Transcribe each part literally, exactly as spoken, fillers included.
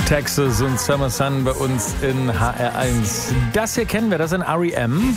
Texas und Summer Sun bei uns in H R eins. Das hier kennen wir, das sind R E M.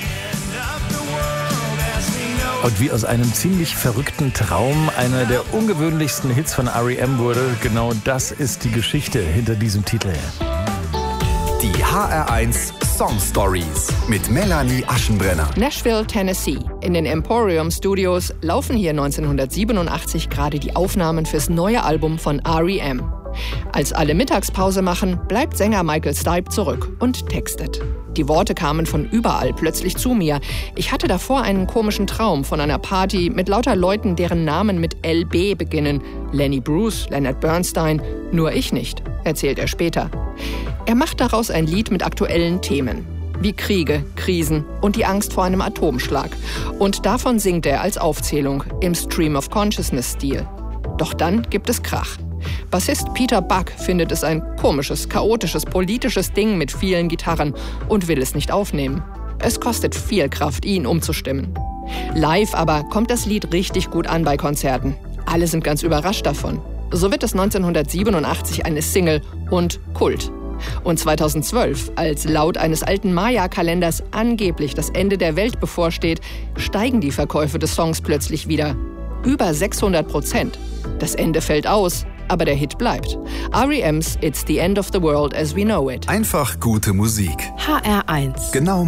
Und wie aus einem ziemlich verrückten Traum einer der ungewöhnlichsten Hits von R E M wurde, genau das ist die Geschichte hinter diesem Titel. Die H R eins Song Stories mit Melanie Aschenbrenner. Nashville, Tennessee. In den Emporium Studios laufen hier neunzehnhundertsiebenundachtzig gerade die Aufnahmen fürs neue Album von R E M. Als alle Mittagspause machen, bleibt Sänger Michael Stipe zurück und textet. Die Worte kamen von überall plötzlich zu mir. Ich hatte davor einen komischen Traum von einer Party mit lauter Leuten, deren Namen mit L B beginnen. Lenny Bruce, Leonard Bernstein, nur ich nicht, erzählt er später. Er macht daraus ein Lied mit aktuellen Themen, wie Kriege, Krisen und die Angst vor einem Atomschlag. Und davon singt er als Aufzählung im Stream of Consciousness-Stil. Doch dann gibt es Krach. Bassist Peter Buck findet es ein komisches, chaotisches, politisches Ding mit vielen Gitarren und will es nicht aufnehmen. Es kostet viel Kraft, ihn umzustimmen. Live aber kommt das Lied richtig gut an bei Konzerten. Alle sind ganz überrascht davon. So wird es neunzehnhundertsiebenundachtzig eine Single und Kult. Und zweitausendzwölf, als laut eines alten Maya-Kalenders angeblich das Ende der Welt bevorsteht, steigen die Verkäufe des Songs plötzlich wieder. Über sechshundert Prozent. Das Ende fällt aus, aber der Hit bleibt. R E M's It's the End of the World as we know it. Einfach gute Musik. H R eins. Genau